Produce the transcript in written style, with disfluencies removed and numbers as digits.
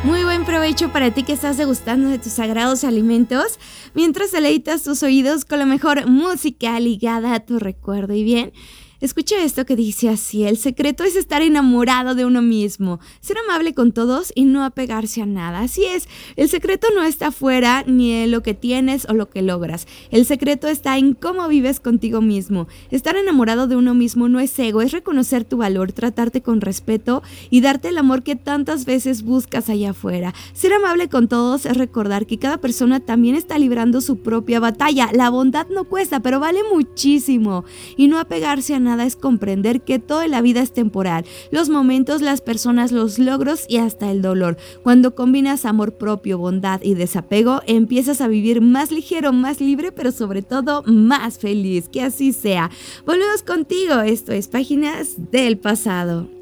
Muy buen provecho para ti que estás degustando de tus sagrados alimentos, mientras deleitas tus oídos con la mejor música ligada a tu recuerdo. Y bien, escucha esto que dice así: el secreto es estar enamorado de uno mismo, ser amable con todos y no apegarse a nada. Así es, el secreto no está afuera ni en lo que tienes o lo que logras. El secreto está en cómo vives contigo mismo. Estar enamorado de uno mismo no es ego, es reconocer tu valor, tratarte con respeto y darte el amor que tantas veces buscas allá afuera. Ser amable con todos es recordar que cada persona también está librando su propia batalla. La bondad no cuesta, pero vale muchísimo. Y no apegarse a nada es comprender que toda la vida es temporal, los momentos, las personas, los logros y hasta el dolor. Cuando combinas amor propio, bondad y desapego, empiezas a vivir más ligero, más libre, pero sobre todo más feliz. Que así sea. Volvemos contigo, esto es Páginas del Pasado.